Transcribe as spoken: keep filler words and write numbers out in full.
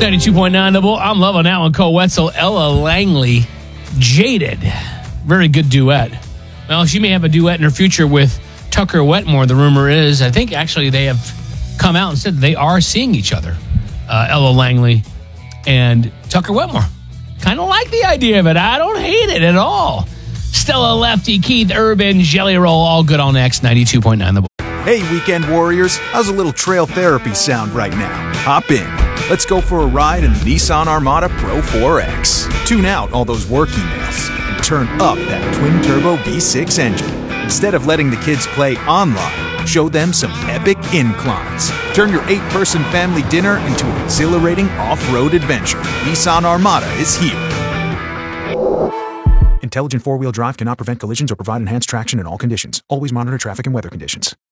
ninety-two point nine The Bull. I'm loving that one. Cole Wetzel, Ella Langley, Jaded. Very good duet. Well, she may have a duet in her future with Tucker Wetmore, the rumor is. I think actually they have come out and said they are seeing each other. Uh, Ella Langley and Tucker Wetmore. Kind of like the idea of it. I don't hate it at all. Stella Lefty, Keith Urban, Jelly Roll, all good on X ninety-two point nine The Bull. Hey, weekend warriors, how's a little trail therapy sound right now? Hop in. Let's go for a ride in the Nissan Armada Pro four X. Tune out all those work emails and turn up that twin-turbo V six engine. Instead of letting the kids play online, show them some epic inclines. Turn your eight-person family dinner into an exhilarating off-road adventure. Nissan Armada is here. Intelligent four-wheel drive cannot prevent collisions or provide enhanced traction in all conditions. Always monitor traffic and weather conditions.